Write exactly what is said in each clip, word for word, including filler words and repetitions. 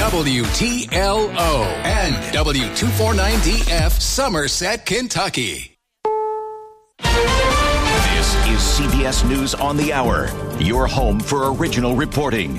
W T L O and W two forty-nine D F Somerset, Kentucky. This is C B S News on the Hour, your home for original reporting.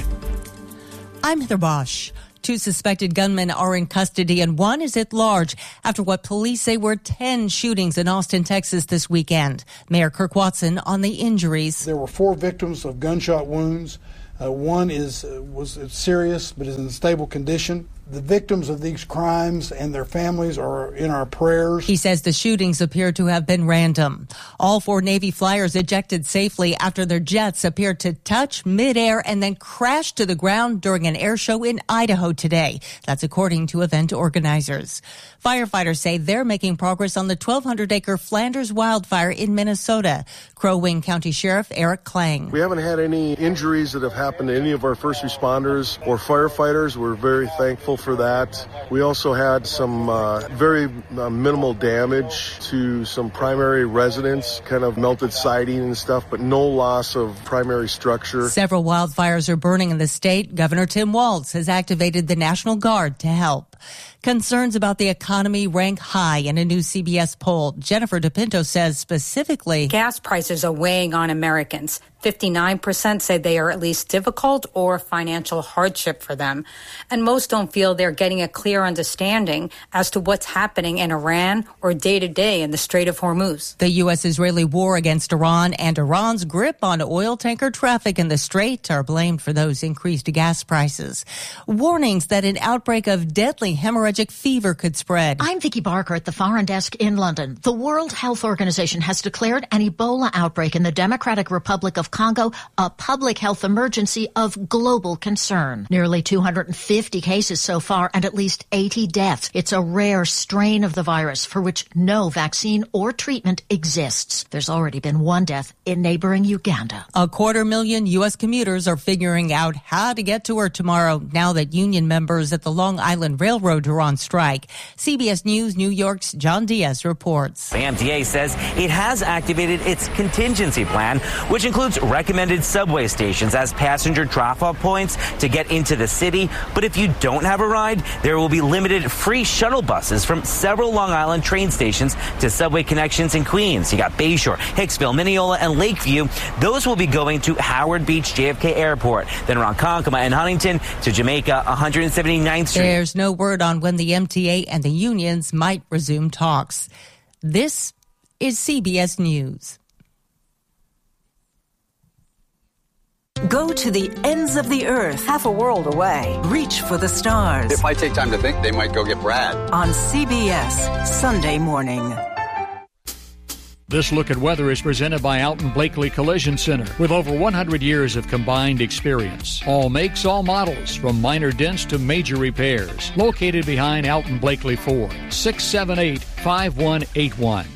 I'm Heather Bosch. Two suspected gunmen are in custody and one is at large after what police say were ten shootings in Austin, Texas this weekend. Mayor Kirk Watson on the injuries. There were four victims of gunshot wounds. Uh, one is uh, was serious but is in stable condition. The victims of these crimes and their families are in our prayers. He says the shootings appear to have been random. All four Navy flyers ejected safely after their jets appeared to touch midair and then crash to the ground during an air show in Idaho today. That's according to event organizers. Firefighters say they're making progress on the twelve hundred acre Flanders wildfire in Minnesota. Crow Wing County Sheriff Eric Klang. We haven't had any injuries that have happened to any of our first responders or firefighters. We're very thankful for that. We also had some uh, very uh, minimal damage to some primary residents, kind of melted siding and stuff, but no loss of primary structure. Several wildfires are burning in the state. Governor Tim Walz has activated the National Guard to help. Concerns about the economy rank high in a new C B S poll. Jennifer DePinto says specifically, gas prices are weighing on Americans. fifty-nine percent say they are at least difficult or financial hardship for them. And most don't feel they're getting a clear understanding as to what's happening in Iran or day to day in the Strait of Hormuz. The U S-Israeli war against Iran and Iran's grip on oil tanker traffic in the Strait are blamed for those increased gas prices. Warnings that an outbreak of deadly hemorrhagic fever could spread. I'm Vicky Barker at the Foreign Desk in London. The World Health Organization has declared an Ebola outbreak in the Democratic Republic of Congo a public health emergency of global concern. Nearly two hundred fifty cases so far and at least eighty deaths. It's a rare strain of the virus for which no vaccine or treatment exists. There's already been one death in neighboring Uganda. A quarter million U S commuters are figuring out how to get to work tomorrow now that union members at the Long Island Railroad are on strike. C B S News New York's John Diaz reports. The M T A says it has activated its contingency plan, which includes recommended subway stations as passenger drop-off points to get into the city. But if you don't have a ride, there will be limited free shuttle buses from several Long Island train stations to subway connections in Queens. You got Bayshore, Hicksville, Mineola, and Lakeview. Those will be going to Howard Beach J F K Airport, then Ronkonkoma and Huntington to Jamaica one hundred seventy-ninth Street. There's no word on when the M T A and the unions might resume talks. This is C B S News. Go to the ends of the earth, half a world away. Reach for the stars. If I take time to think, they might go get Brad. On C B S, Sunday morning. This look at weather is presented by Alton Blakely Collision Center with over one hundred years of combined experience. All makes, all models, from minor dents to major repairs. Located behind Alton Blakely Ford, six seven eight, five one eight one.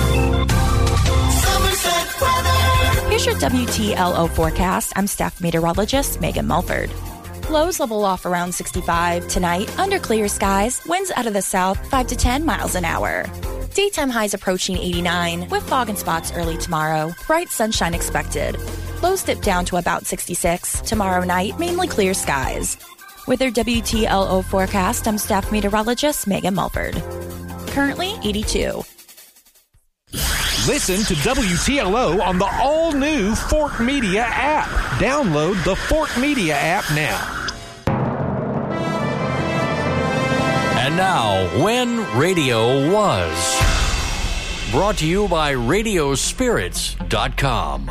Here's your W T L O forecast. I'm staff meteorologist Megan Mulford. Lows level off around sixty-five tonight under clear skies. Winds out of the south five to ten miles an hour. Daytime highs approaching eighty-nine with fog and spots early tomorrow. Bright sunshine expected. Lows dip down to about sixty-six. Tomorrow night, mainly clear skies. With your W T L O forecast, I'm staff meteorologist Megan Mulford. Currently eighty-two. Listen to W T L O on the all-new Fort Media app. Download the Fort Media app now. And now, When Radio Was. Brought to you by radio spirits dot com.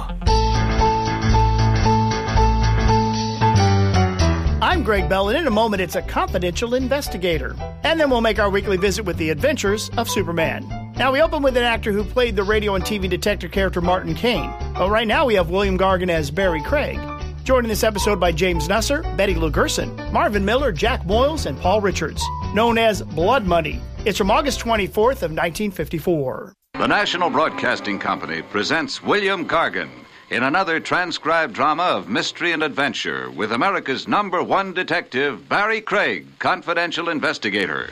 I'm Greg Bell, and in a moment, it's a confidential investigator. And then we'll make our weekly visit with the adventures of Superman. Now, we open with an actor who played the radio and T V detective character Martin Caine. But right now, we have William Gargan as Barry Craig. Joined in this episode by James Nusser, Betty Lou Gerson, Marvin Miller, Jack Moyles, and Paul Richards. Known as Blood Money. It's from August twenty-fourth of nineteen fifty-four. The National Broadcasting Company presents William Gargan in another transcribed drama of mystery and adventure with America's number one detective, Barry Craig, confidential investigator.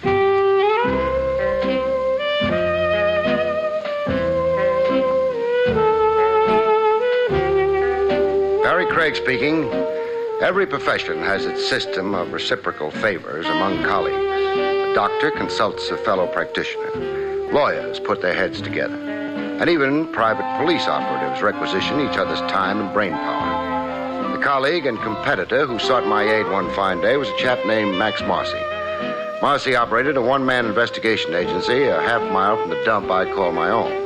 Barry Craig speaking. Every profession has its system of reciprocal favors among colleagues. A doctor consults a fellow practitioner. Lawyers put their heads together. And even private police operatives requisition each other's time and brain power. The colleague and competitor who sought my aid one fine day was a chap named Max Marcy. Marcy operated a one-man investigation agency a half mile from the dump I call my own.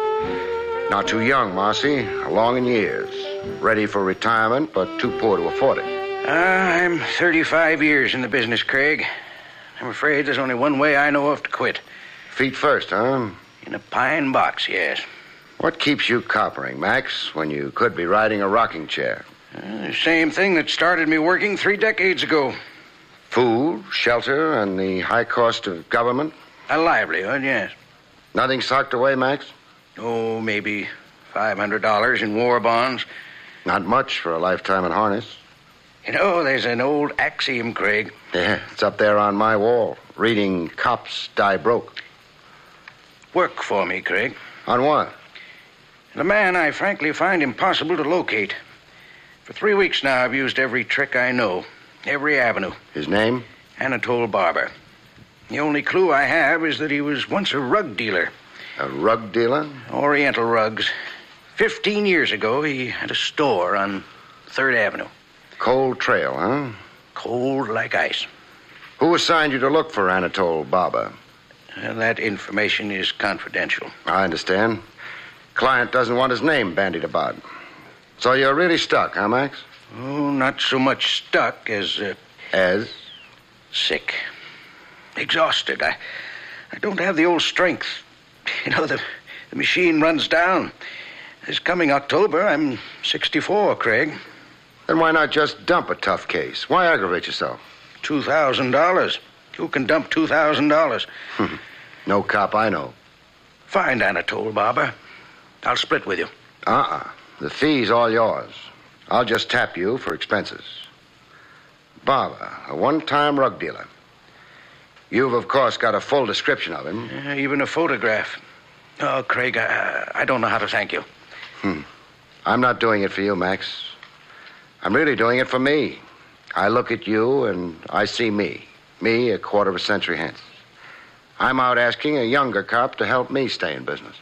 Not too young, Marcy, along in years. Ready for retirement, but too poor to afford it. Uh, I'm thirty-five years in the business, Craig. I'm afraid there's only one way I know of to quit. Feet first, huh? In a pine box, yes. What keeps you coppering, Max, when you could be riding a rocking chair? Uh, the same thing that started me working three decades ago. Food, shelter, and the high cost of government? A livelihood, yes. Nothing socked away, Max? Oh, maybe five hundred dollars in war bonds. Not much for a lifetime in harness. You know, there's an old axiom, Craig. Yeah, it's up there on my wall, reading Cops Die Broke. Work for me, Craig. On what? The man I frankly find impossible to locate. For three weeks now, I've used every trick I know, every avenue. His name? Anatole Barber. The only clue I have is that he was once a rug dealer. A rug dealer? Oriental rugs. Fifteen years ago, he had a store on Third Avenue. Cold trail, huh? Cold like ice. Who assigned you to look for Anatole Barber? Uh, that information is confidential. I understand. Client doesn't want his name bandied about. So you're really stuck, huh, Max? Oh, not so much stuck as... Uh, as? Sick. Exhausted. I, I don't have the old strength. You know, the, the machine runs down. This coming October, I'm sixty-four, Craig. Then why not just dump a tough case? Why aggravate yourself? Two thousand dollars. Who can dump two thousand dollars? No cop I know. Find Anatole Barber. I'll split with you. Uh-uh. The fee's all yours. I'll just tap you for expenses. Barber, a one-time rug dealer. You've, of course, got a full description of him. Uh, even a photograph. Oh, Craig, I, I don't know how to thank you. Hmm. I'm not doing it for you, Max. I'm really doing it for me. I look at you and I see me. Me a quarter of a century hence. I'm out asking a younger cop to help me stay in business.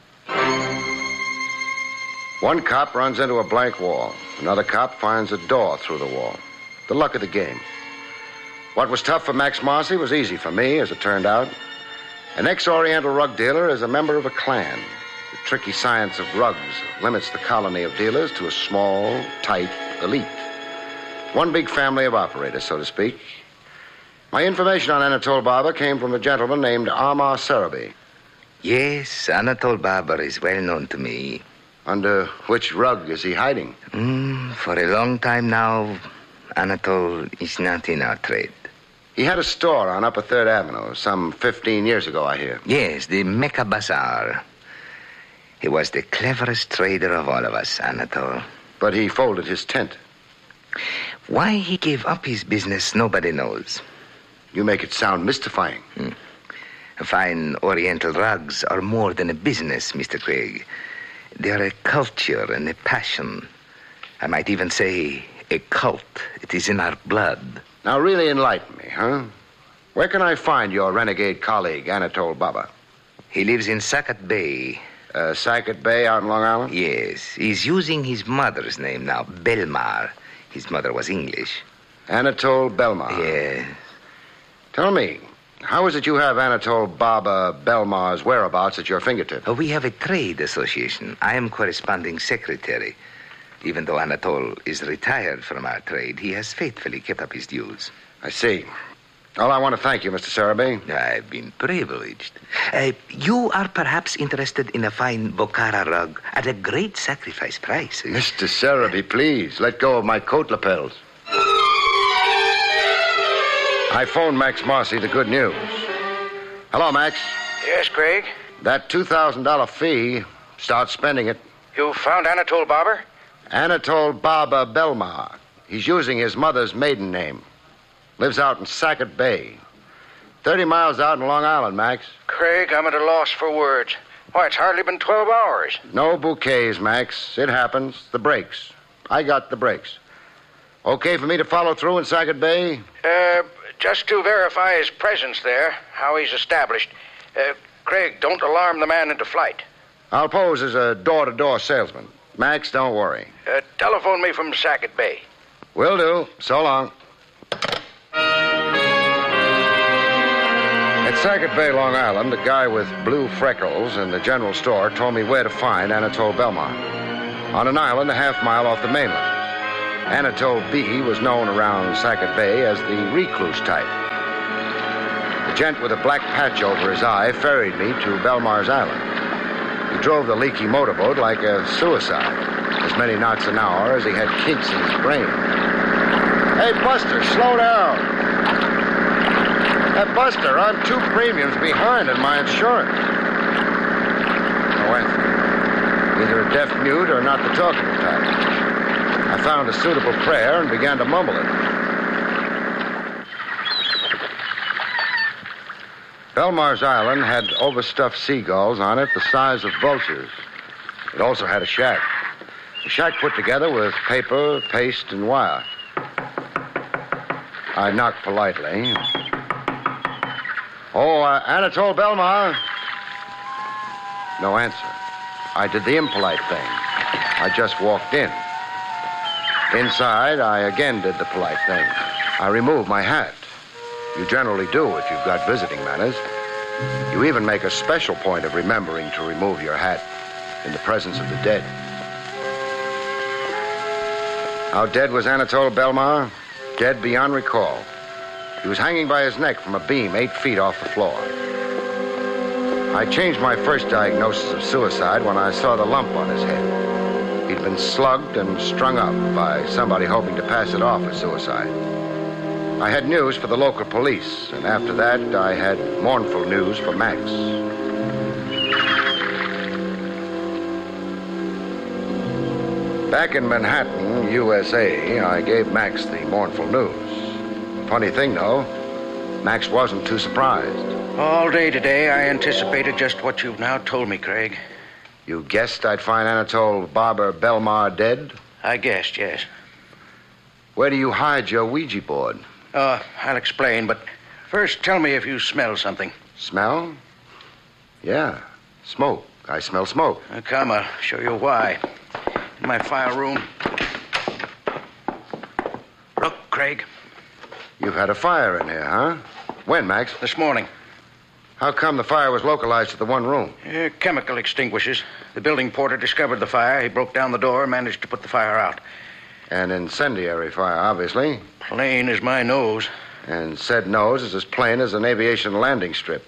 One cop runs into a blank wall. Another cop finds a door through the wall. The luck of the game. What was tough for Max Marcy was easy for me, as it turned out. An ex-Oriental rug dealer is a member of a clan. The tricky science of rugs limits the colony of dealers to a small, tight elite. One big family of operators, so to speak. My information on Anatole Barber came from a gentleman named Amar Sarabi. Yes, Anatole Barber is well known to me. Under which rug is he hiding? Mm, for a long time now, Anatole is not in our trade. He had a store on Upper Third Avenue some fifteen years ago, I hear. Yes, the Mecca Bazaar. He was the cleverest trader of all of us, Anatole. But he folded his tent. Why he gave up his business, nobody knows. You make it sound mystifying. Hmm. Fine Oriental rugs are more than a business, Mister Craig. They are a culture and a passion. I might even say a cult. It is in our blood. Now really enlighten me, huh? Where can I find your renegade colleague, Anatole Barber? He lives in Sackett Bay. Uh, Sackett Bay out in Long Island? Yes. He's using his mother's name now, Belmar. His mother was English. Anatole Belmar? Yes. Tell me, how is it you have Anatole Barber Belmar's whereabouts at your fingertips? Oh, we have a trade association. I am corresponding secretary. Even though Anatole is retired from our trade, he has faithfully kept up his dues. I see. Well, I want to thank you, Mister Sarabi. I've been privileged. Uh, you are perhaps interested in a fine Bokhara rug at a great sacrifice price. Eh? Mister Sarabi, please, let go of my coat lapels. I phoned Max Marcy the good news. Hello, Max. Yes, Craig? That two thousand dollars fee, start spending it. You found Anatole Barber? Anatole Barber Belmar. He's using his mother's maiden name. Lives out in Sackett Bay. Thirty miles out in Long Island, Max. Craig, I'm at a loss for words. Why, it's hardly been twelve hours. No bouquets, Max. It happens. The breaks. I got the breaks. Okay for me to follow through in Sackett Bay? Uh, just to verify his presence there, how he's established. Uh, Craig, don't alarm the man into flight. I'll pose as a door-to-door salesman. Max, don't worry. Uh, telephone me from Sackett Bay. Will do. So long. At Sackett Bay, Long Island, the guy with blue freckles in the general store told me where to find Anatole Belmar. On an island a half mile off the mainland. Anatole B. was known around Sackett Bay as the recluse type. The gent with a black patch over his eye ferried me to Belmar's Island. He drove the leaky motorboat like a suicide, as many knots an hour as he had kinks in his brain. Hey, Buster, slow down. Hey, Buster, I'm two premiums behind in my insurance. No answer. Either a deaf mute or not the talking type. I found a suitable prayer and began to mumble it. Belmar's Island had overstuffed seagulls on it the size of vultures. It also had a shack. A shack put together with paper, paste, and wire. I knocked politely. Oh, uh, Anatole Belmar. No answer. I did the impolite thing. I just walked in. Inside, I again did the polite thing. I removed my hat. You generally do if you've got visiting manners. You even make a special point of remembering to remove your hat in the presence of the dead. How dead was Anatole Belmar? Dead beyond recall. He was hanging by his neck from a beam eight feet off the floor. I changed my first diagnosis of suicide when I saw the lump on his head. He'd been slugged and strung up by somebody hoping to pass it off as suicide. I had news for the local police, and after that, I had mournful news for Max. Back in Manhattan, U S A, I gave Max the mournful news. Funny thing, though, Max wasn't too surprised. All day today, I anticipated just what you've now told me, Craig. You guessed I'd find Anatole Barber Belmar dead? I guessed, yes. Where do you hide your Ouija board? Uh, I'll explain, but first tell me if you smell something. Smell? Yeah, smoke. I smell smoke. Uh, come, I'll show you why. In my file room. Look, Craig. You've had a fire in here, huh? When, Max? This morning. How come the fire was localized to the one room? Uh, chemical extinguishers. The building porter discovered the fire. He broke down the door and managed to put the fire out. An incendiary fire, obviously. Plain as my nose. And said nose is as plain as an aviation landing strip.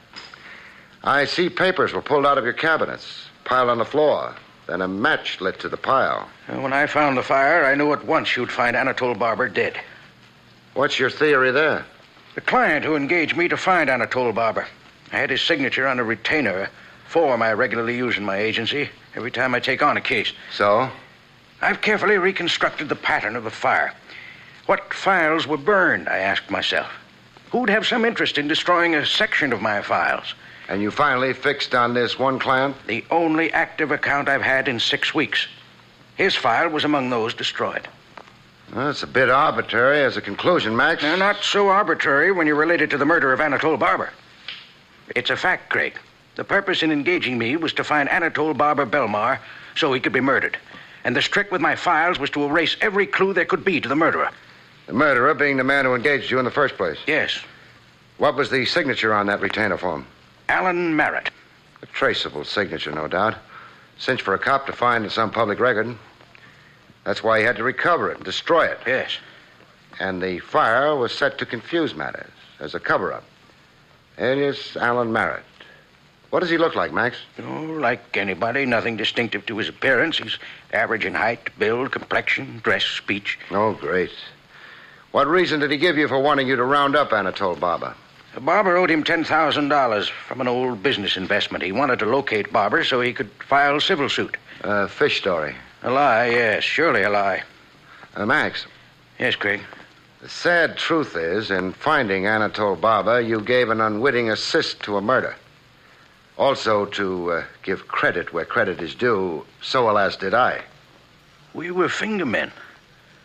I see papers were pulled out of your cabinets, piled on the floor. Then a match lit to the pile. Uh, when I found the fire, I knew at once you'd find Anatole Barber dead. What's your theory there? The client who engaged me to find Anatole Barber. I had his signature on a retainer, a form I regularly use in my agency every time I take on a case. So? I've carefully reconstructed the pattern of the fire. What files were burned, I asked myself. Who'd have some interest in destroying a section of my files? And you finally fixed on this one client? The only active account I've had in six weeks. His file was among those destroyed. Well, it's a bit arbitrary as a conclusion, Max. Uh, not so arbitrary when you're related to the murder of Anatole Barber. It's a fact, Craig. The purpose in engaging me was to find Anatole Barber Belmar so he could be murdered. And the trick with my files was to erase every clue there could be to the murderer. The murderer being the man who engaged you in the first place? Yes. What was the signature on that retainer form? Alan Merritt. A traceable signature, no doubt. Cinch for a cop to find in some public record. That's why he had to recover it and destroy it. Yes. And the fire was set to confuse matters as a cover-up. Alias Alan Merritt. What does he look like, Max? Oh, like anybody. Nothing distinctive to his appearance. He's average in height, build, complexion, dress, speech. Oh, great. What reason did he give you for wanting you to round up Anatole Barber? Barber owed him ten thousand dollars from an old business investment. He wanted to locate Barber so he could file civil suit. A uh, fish story. A lie, yes. Surely a lie. Uh, Max. Yes, Craig? The sad truth is, in finding Anatole Barber, you gave an unwitting assist to a murder. Also, to uh, give credit where credit is due, so alas did I. We were fingermen.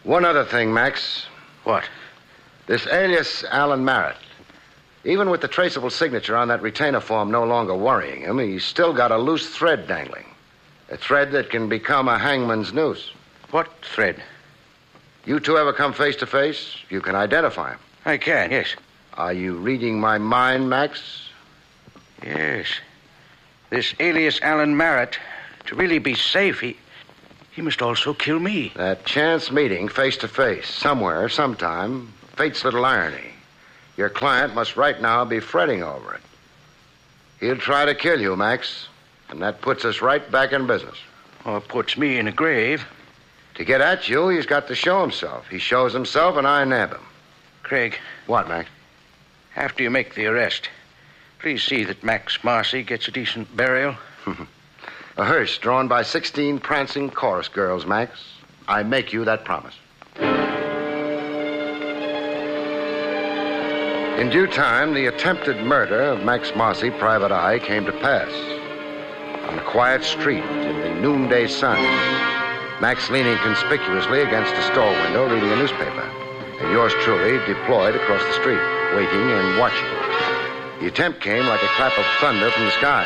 One other thing, Max. What? This alias Alan Merritt. Even with the traceable signature on that retainer form no longer worrying him, he's still got a loose thread dangling. A thread that can become a hangman's noose. What thread? You two ever come face to face? You can identify him. I can, yes. Are you reading my mind, Max? Yes. This alias Alan Merritt, to really be safe, he... he must also kill me. That chance meeting face to face, somewhere, sometime, fate's little irony. Your client must right now be fretting over it. He'll try to kill you, Max, and that puts us right back in business. Or puts me in a grave. To get at you, he's got to show himself. He shows himself, and I nab him. Craig. What, Max? After you make the arrest, please see that Max Marcy gets a decent burial. A hearse drawn by sixteen prancing chorus girls, Max. I make you that promise. In due time, the attempted murder of Max Marcy, Private Eye, came to pass. On a quiet street in the noonday sun, Max leaning conspicuously against a store window reading a newspaper, and yours truly deployed across the street, waiting and watching. The attempt came like a clap of thunder from the sky.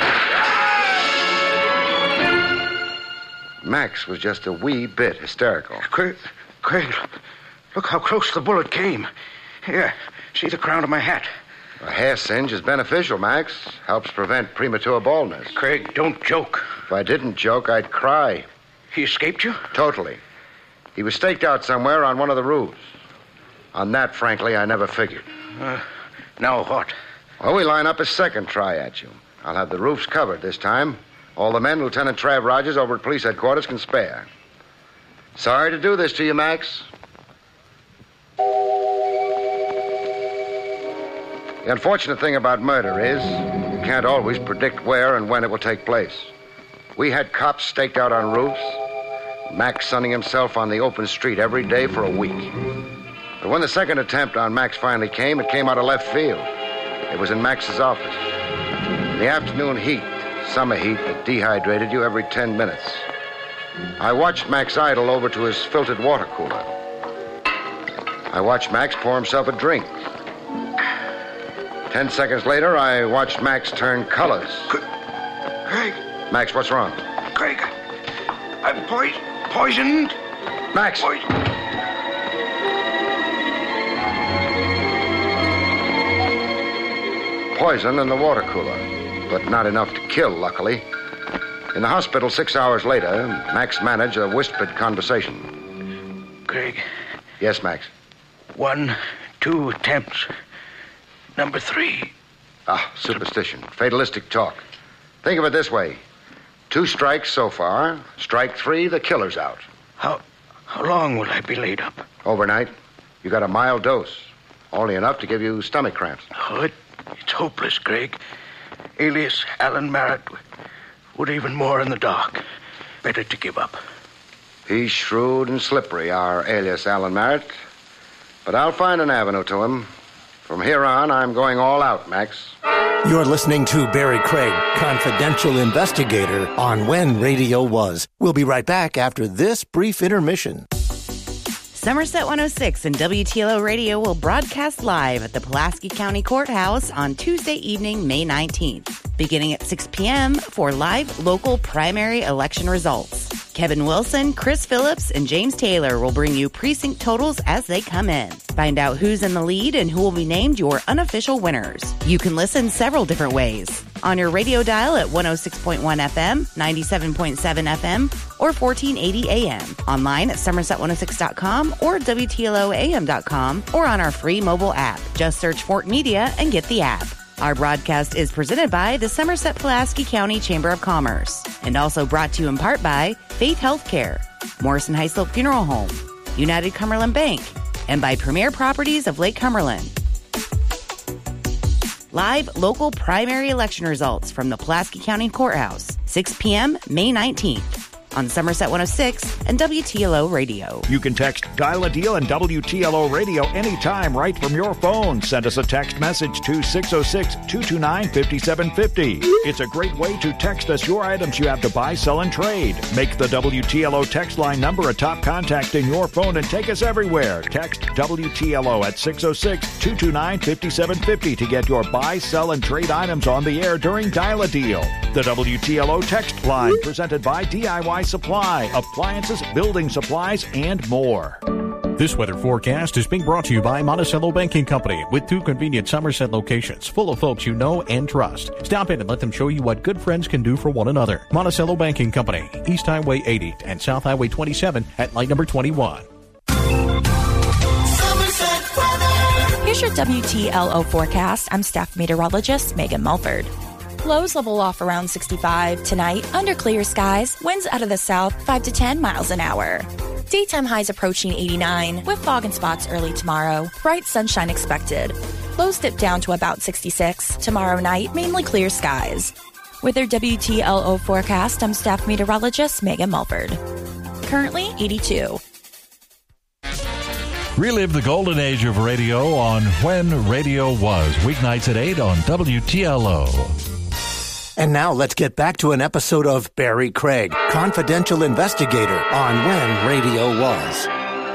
Max was just a wee bit hysterical. Craig, Craig, look how close the bullet came. Here, see the crown of my hat. A hair singe is beneficial, Max. Helps prevent premature baldness. Craig, don't joke. If I didn't joke, I'd cry. He escaped you? Totally. He was staked out somewhere on one of the roofs. On that, frankly, I never figured. Uh, now what? Well, we line up a second try at you. I'll have the roofs covered this time. All the men Lieutenant Trav Rogers over at police headquarters can spare. Sorry to do this to you, Max. The unfortunate thing about murder is you can't always predict where and when it will take place. We had cops staked out on roofs, Max sunning himself on the open street every day for a week. But when the second attempt on Max finally came, it came out of left field. It was in Max's office. In the afternoon heat, summer heat that dehydrated you every ten minutes. I watched Max idle over to his filtered water cooler. I watched Max pour himself a drink. Ten seconds later, I watched Max turn colors. Craig. Max, what's wrong? Craig, I'm po- poisoned. Max. Po- Poison in the water cooler, but not enough to kill, luckily. In the hospital six hours later, Max managed a whispered conversation. Craig. Yes, Max. One, two attempts. Number three. Ah, superstition. Fatalistic talk. Think of it this way. Two strikes so far. Strike three, the killer's out. How how long will I be laid up? Overnight. You got a mild dose. Only enough to give you stomach cramps. Oh, it, it's hopeless, Craig. Alias Alan Merritt would even more in the dark. Better to give up. He's shrewd and slippery, our alias Alan Merritt. But I'll find an avenue to him. From here on, I'm going all out, Max. You're listening to Barry Craig, confidential investigator on When Radio Was. We'll be right back after this brief intermission. Somerset one oh six and W T L O Radio will broadcast live at the Pulaski County Courthouse on Tuesday evening, May nineteenth, beginning at six p.m. for live local primary election results. Kevin Wilson, Chris Phillips, and James Taylor will bring you precinct totals as they come in. Find out who's in the lead and who will be named your unofficial winners. You can listen several different ways. On your radio dial at one oh six point one F M, ninety-seven point seven F M, or fourteen eighty A M. Online at somerset one oh six dot com or W T L O A M dot com, or on our free mobile app. Just search Fort Media and get the app. Our broadcast is presented by the Somerset Pulaski County Chamber of Commerce and also brought to you in part by Faith Healthcare, Morrison Highslope Funeral Home, United Cumberland Bank, and by Premier Properties of Lake Cumberland. Live local primary election results from the Pulaski County Courthouse, six p.m. May nineteenth. on Somerset one oh six and W T L O Radio. You can text Dial a Deal and W T L O Radio anytime right from your phone. Send us a text message to six oh six, two two nine, five seven five oh. It's a great way to text us your items you have to buy, sell, and trade. Make the W T L O text line number a top contact in your phone and take us everywhere. Text W T L O at six oh six, two two nine, five seven five oh to get your buy, sell, and trade items on the air during Dial a Deal. The W T L O text line presented by D I Y Supply, appliances, building supplies, and more. This weather forecast is being brought to you by Monticello Banking Company, with two convenient Somerset locations full of folks you know and trust. Stop in and let them show you what good friends can do for one another. Monticello Banking Company, East Highway eighty and South Highway twenty-seven at light number twenty-one. Here's your W T L O forecast. I'm staff meteorologist Megan Mulford. Lows level off around sixty-five. Tonight, under clear skies, winds out of the south five to ten miles an hour. Daytime highs approaching eighty-nine, with fog and spots early tomorrow. Bright sunshine expected. Lows dip down to about sixty-six. Tomorrow night, mainly clear skies. With their W T L O forecast, I'm staff meteorologist Megan Mulford. Currently eighty-two. Relive the golden age of radio on When Radio Was, weeknights at eight on W T L O. And now let's get back to an episode of Barry Craig, confidential investigator on When Radio Was.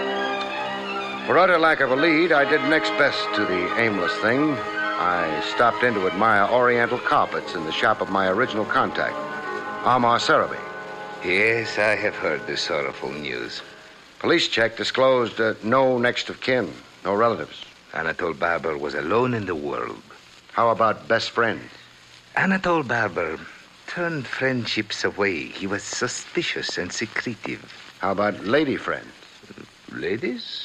For utter lack of a lead, I did next best to the aimless thing. I stopped in to admire Oriental carpets in the shop of my original contact, Amar Sarabi. Yes, I have heard the sorrowful news. Police check disclosed uh, no next of kin, no relatives. Anatole Barber was alone in the world. How about best friends? Anatole Barber turned friendships away. He was suspicious and secretive. How about lady friends? Ladies?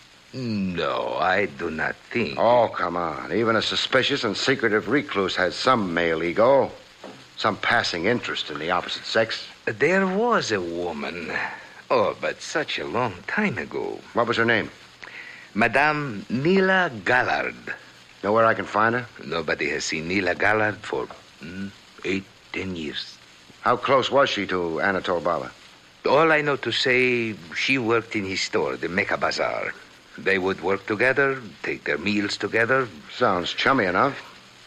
No, I do not think. Oh, come on. Even a suspicious and secretive recluse has some male ego, some passing interest in the opposite sex. There was a woman. Oh, but such a long time ago. What was her name? Madame Nila Gallard. Know where I can find her? Nobody has seen Nila Gallard for mm, eight, ten years. How close was she to Anatole Barber? All I know to say, she worked in his store, the Mecca Bazaar. They would work together, take their meals together. Sounds chummy enough.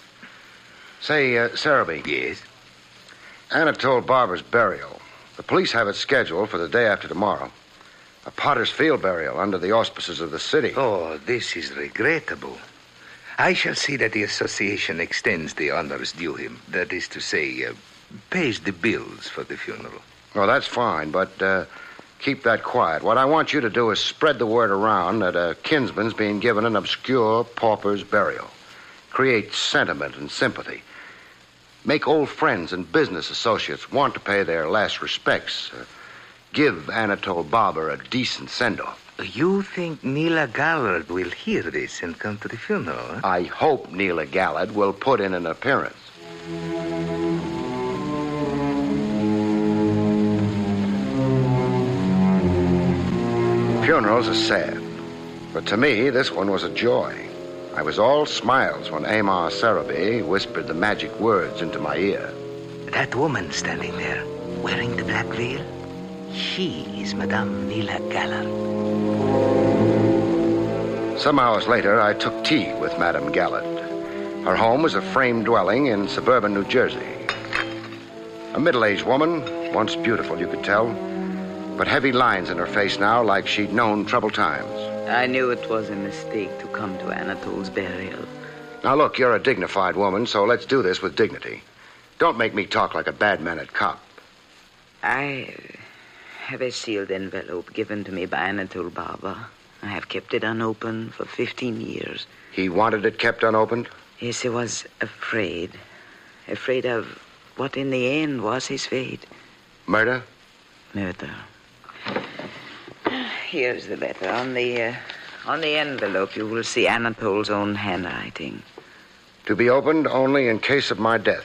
Say, uh, Sarabi. Yes? Anatole Barber's burial. The police have it scheduled for the day after tomorrow. A Potter's Field burial under the auspices of the city. Oh, this is regrettable. I shall see that the association extends the honors due him. That is to say, uh, pays the bills for the funeral. Well, that's fine, but uh, keep that quiet. What I want you to do is spread the word around that a kinsman's being given an obscure pauper's burial. Create sentiment and sympathy. Make old friends and business associates want to pay their last respects. Uh, give Anatole Barber a decent send-off. You think Nila Gallard will hear this and come to the funeral, huh? I hope Nila Gallard will put in an appearance. Funerals are sad, but to me, this one was a joy. I was all smiles when Amar Sarabi whispered the magic words into my ear. That woman standing there, wearing the black veil, she is Madame Nila Gallard. Some hours later, I took tea with Madame Gallard. Her home was a frame dwelling in suburban New Jersey. A middle-aged woman, once beautiful, you could tell, but heavy lines in her face now like she'd known troubled times. I knew it was a mistake to come to Anatole's burial. Now, look, you're a dignified woman, so let's do this with dignity. Don't make me talk like a bad-mannered cop. I have a sealed envelope given to me by Anatole Barber. I have kept it unopened for fifteen years. He wanted it kept unopened? Yes, he was afraid. Afraid of what in the end was his fate. Murder? Murder. Here's the letter. On the, uh, on the envelope, you will see Anatole's own handwriting. To be opened only in case of my death.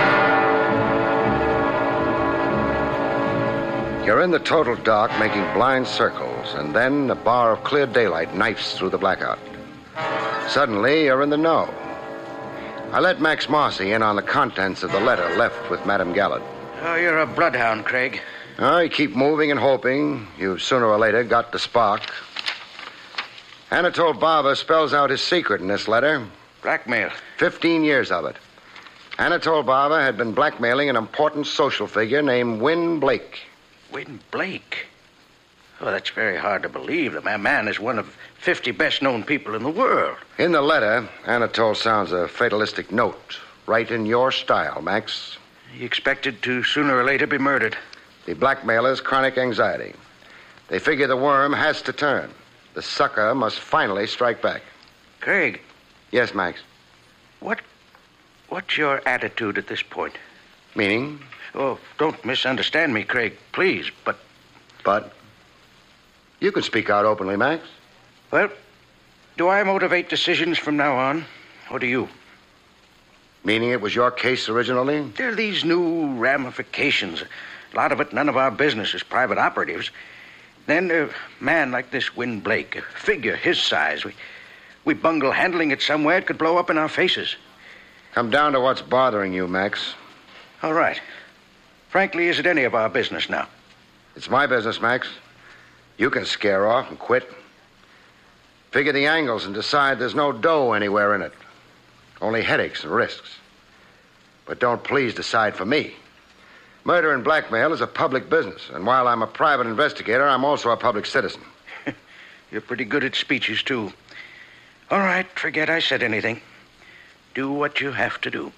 You're in the total dark, making blind circles, and then a bar of clear daylight knifes through the blackout. Suddenly, you're in the know. I let Max Marcy in on the contents of the letter left with Madame Gallard. Oh, you're a bloodhound, Craig. Oh, you keep moving and hoping. You've sooner or later got the spark. Anatole Barber spells out his secret in this letter. Blackmail. Fifteen years of it. Anatole Barber had been blackmailing an important social figure named Win Blake. Win Blake? Oh, that's very hard to believe. The man is one of fifty best-known people in the world. In the letter, Anatole sounds a fatalistic note. Right in your style, Max. He expected to sooner or later be murdered. The blackmailer's chronic anxiety. They figure the worm has to turn. The sucker must finally strike back. Craig. Yes, Max. What... What's your attitude at this point? Meaning? Oh, don't misunderstand me, Craig, please, but... But? You can speak out openly, Max. Well, do I motivate decisions from now on, or do you? Meaning it was your case originally? There are these new ramifications. A lot of it none of our business as private operatives. Then a man like this Win Blake, a figure his size, we, we bungle handling it somewhere, it could blow up in our faces. Come down to what's bothering you, Max. All right. Frankly, is it any of our business now? It's my business, Max. You can scare off and quit. Figure the angles and decide there's no dough anywhere in it. Only headaches and risks. But don't please decide for me. Murder and blackmail is a public business, and while I'm a private investigator, I'm also a public citizen. You're pretty good at speeches, too. All right, forget I said anything. Do what you have to do.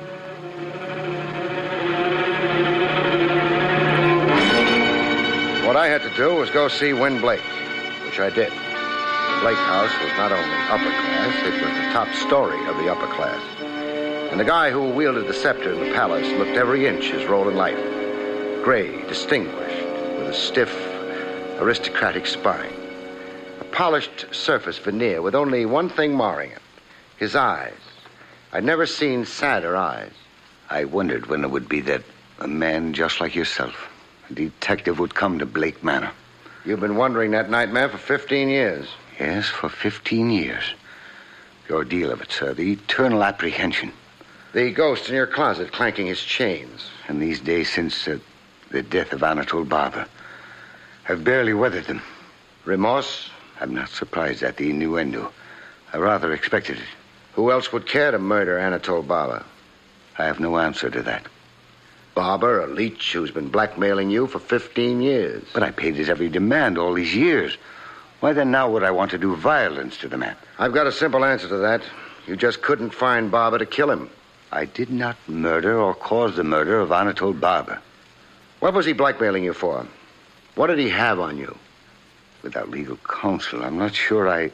What I had to do was go see Win Blake, which I did. The Blake house was not only upper class, it was the top story of the upper class. And the guy who wielded the scepter in the palace looked every inch his role in life. Gray, distinguished, with a stiff, aristocratic spine. A polished surface veneer with only one thing marring it. His eyes. I'd never seen sadder eyes. I wondered when it would be that a man just like yourself, a detective, would come to Blake Manor. You've been wondering that nightmare for fifteen years. Yes, for fifteen years. The ordeal of it, sir. The eternal apprehension. The ghost in your closet clanking his chains. And these days since uh, the death of Anatole Barber, I've barely weathered them. Remorse? I'm not surprised at the innuendo. I rather expected it. Who else would care to murder Anatole Barber? I have no answer to that. Barber, a leech who's been blackmailing you for fifteen years. But I paid his every demand all these years. Why then now would I want to do violence to the man? I've got a simple answer to that. You just couldn't find Barber to kill him. I did not murder or cause the murder of Anatole Barber. What was he blackmailing you for? What did he have on you? Without legal counsel, I'm not sure I...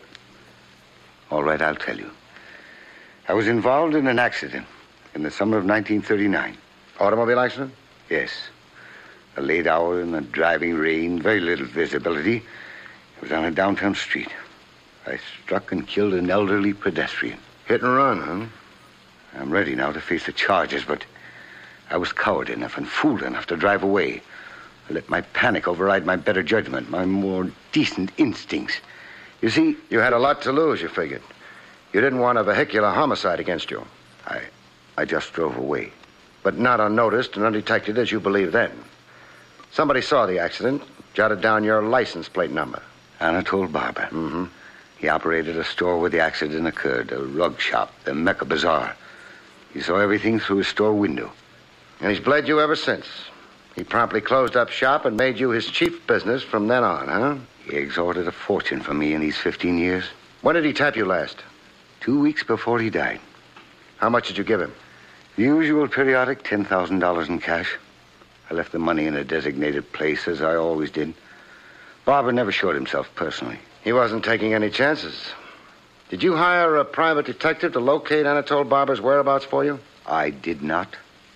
All right, I'll tell you. I was involved in an accident in the summer of nineteen thirty-nine. Automobile accident? Yes. A late hour in the driving rain, very little visibility. It was on a downtown street. I struck and killed an elderly pedestrian. Hit and run, huh? I'm ready now to face the charges, but I was coward enough and fool enough to drive away. I let my panic override my better judgment, my more decent instincts. You see... You had a lot to lose, you figured. You didn't want a vehicular homicide against you. I... I just drove away. But not unnoticed and undetected as you believed then. Somebody saw the accident, jotted down your license plate number. Anatole Barber. Mm-hmm. He operated a store where the accident occurred, a rug shop, the Mecca Bazaar. He saw everything through his store window. And he's bled you ever since. He promptly closed up shop and made you his chief business from then on, huh? He extorted a fortune from me in these fifteen years. When did he tap you last? Two weeks before he died. How much did you give him? The usual periodic ten thousand dollars in cash. I left the money in a designated place, as I always did. Barber never showed himself personally. He wasn't taking any chances. Did you hire a private detective to locate Anatole Barber's whereabouts for you? I did not.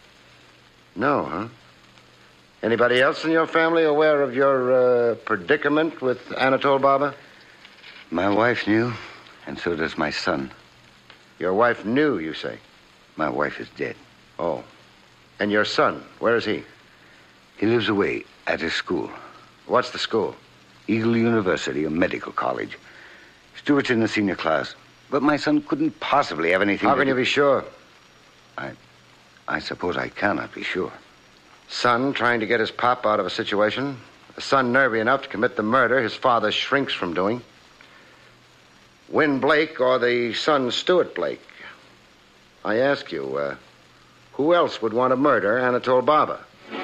No, huh? Anybody else in your family aware of your uh, predicament with Anatole Barber? My wife knew, and so does my son. Your wife knew, you say? My wife is dead. Oh. And your son, where is he? He lives away at his school. What's the school? Eagle University, a medical college. Stuart's in the senior class. But my son couldn't possibly have anything How to can do... you be sure? I... I suppose I cannot be sure. Son trying to get his pop out of a situation. A son nervy enough to commit the murder his father shrinks from doing. Win Blake or the son Stuart Blake? I ask you, uh, who else would want to murder Anatole Barber?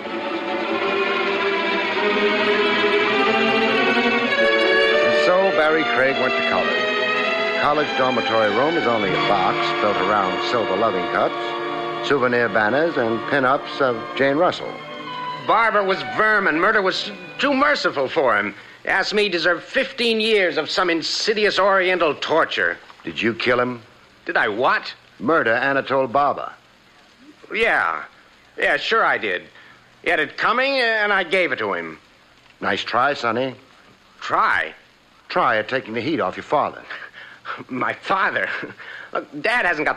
And so Barry Craig went to college. The college dormitory room is only a box built around silver loving cups, souvenir banners, and pin-ups of Jane Russell. Barber was vermin. Murder was too merciful for him. Asked me, he deserved fifteen years of some insidious Oriental torture. Did you kill him? Did I what? Murder Anatole Barber. Yeah. Yeah, sure I did. He had it coming, and I gave it to him. Nice try, Sonny. Try? Try at taking the heat off your father. My father? Look, Dad hasn't got